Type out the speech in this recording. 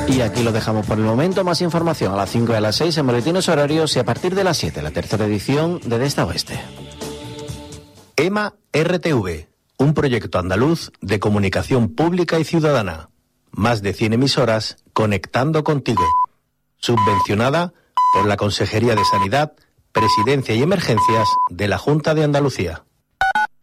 Y aquí lo dejamos por el momento. Más información a las 5 y a las 6 en boletines horarios y a partir de las 7, la tercera edición de Esta Oeste. EMA RTV, un proyecto andaluz de comunicación pública y ciudadana. Más de 100 emisoras conectando contigo. Subvencionada por la Consejería de Sanidad, Presidencia y Emergencias de la Junta de Andalucía.